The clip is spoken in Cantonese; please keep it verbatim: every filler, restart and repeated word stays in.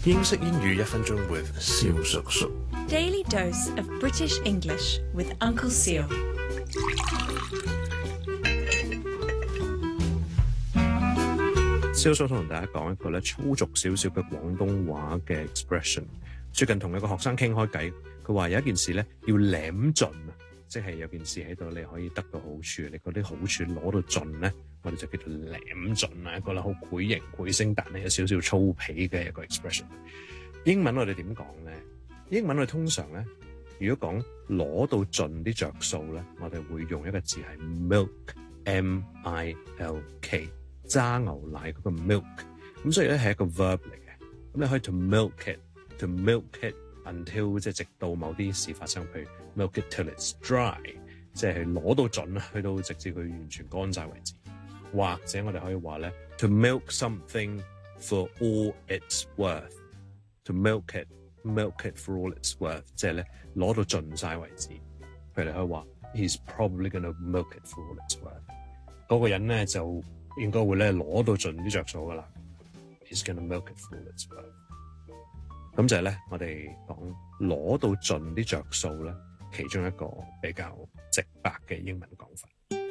英式英語一分鐘 with 蕭叔叔。 Daily dose of British English with Uncle Seal. 蕭叔叔同大家講一個咧粗俗少少嘅廣東話嘅 expression。最近同一個學生傾開偈，佢話有一件事咧要舐盡啊，即係有件事喺度你可以得到好處，你嗰啲好處攞到盡咧，我哋就叫做舐盡啊，一個咧好繪形繪聲，但係有少少粗鄙嘅一個 expression。英文我哋點講咧？英文我哋通常咧，如果講攞到盡啲着數咧，我哋會用一個字係 milk，M I L K， 揸牛奶嗰個 milk。咁所以咧係一個 verb 嚟嘅。咁你可以 to milk it，to milk it until 即係直到某啲事發生，譬如 milk it till it's dry， 即係攞到盡啊，去到直至佢完全乾晒為止。或者我哋可以話咧 to milk something for all it's worth。To milk it, milk it for all it's worth， 即係咧攞到盡晒為止。譬如你可以話 ，He's probably gonna milk it for all it's worth。嗰個人咧就應該會咧攞到盡啲着數噶啦。He's gonna milk it for all it's worth。咁就係咧，我哋講攞到盡啲着數咧，其中一個比較直白嘅英文講法。